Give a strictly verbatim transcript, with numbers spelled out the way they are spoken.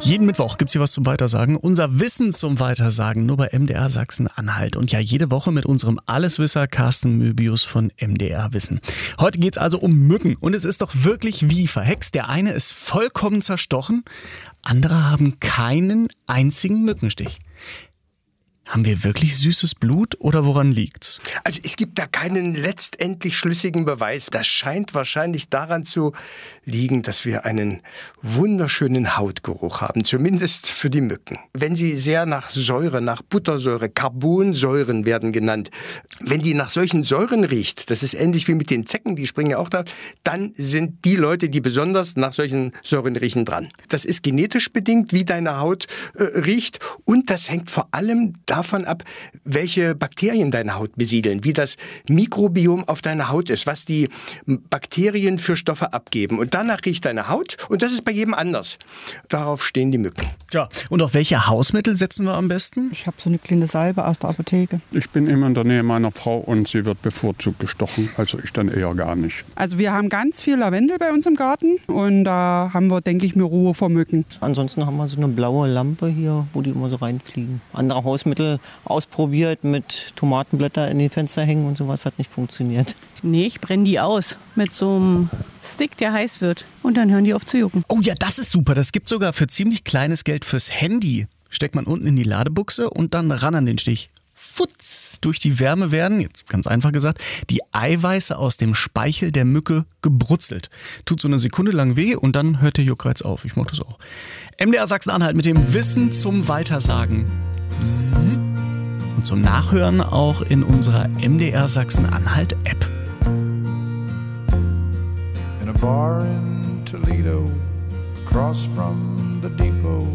Jeden Mittwoch gibt's hier was zum Weitersagen. Unser Wissen zum Weitersagen nur bei M D R Sachsen-Anhalt. Und ja, jede Woche mit unserem Alleswisser Carsten Möbius von M D R Wissen. Heute geht's also um Mücken. Und es ist doch wirklich wie verhext. Der eine ist vollkommen zerstochen, andere haben keinen einzigen Mückenstich. Haben wir wirklich süßes Blut oder woran liegt's? Also es gibt da keinen letztendlich schlüssigen Beweis. Das scheint wahrscheinlich daran zu liegen, dass wir einen wunderschönen Hautgeruch haben, zumindest für die Mücken. Wenn sie sehr nach Säure, nach Buttersäure, Carbonsäuren werden genannt, wenn die nach solchen Säuren riecht, das ist ähnlich wie mit den Zecken, die springen ja auch da, dann sind die Leute, die besonders nach solchen Säuren riechen, dran. Das ist genetisch bedingt, wie deine Haut äh, riecht, und das hängt vor allem davon ab, welche Bakterien deine Haut besiedeln, wie das Mikrobiom auf deiner Haut ist, was die Bakterien für Stoffe abgeben. Und danach riecht deine Haut, und das ist bei jedem anders. Darauf stehen die Mücken. Ja, und auf welche Hausmittel setzen wir am besten? Ich habe so eine kleine Salbe aus der Apotheke. Ich bin immer in der Nähe meiner Frau und sie wird bevorzugt gestochen, also ich dann eher gar nicht. Also wir haben ganz viel Lavendel bei uns im Garten und da haben wir, denke ich, mir Ruhe vor Mücken. Ansonsten haben wir so eine blaue Lampe hier, wo die immer so reinfliegen. Andere Hausmittel ausprobiert, mit Tomatenblätter in die Fenster hängen und sowas, hat nicht funktioniert. Nee, ich brenne die aus mit so einem Stick, der heiß wird. Und dann hören die auf zu jucken. Oh ja, das ist super. Das gibt sogar für ziemlich kleines Geld fürs Handy. Steckt man unten in die Ladebuchse und dann ran an den Stich. Futz! Durch die Wärme werden, jetzt ganz einfach gesagt, die Eiweiße aus dem Speichel der Mücke gebrutzelt. Tut so eine Sekunde lang weh und dann hört der Juckreiz auf. Ich mag das auch. M D R Sachsen-Anhalt mit dem Wissen zum Weitersagen. Und zum Nachhören auch in unserer M D R Sachsen-Anhalt-App. In a bar in Toledo, across from the depot,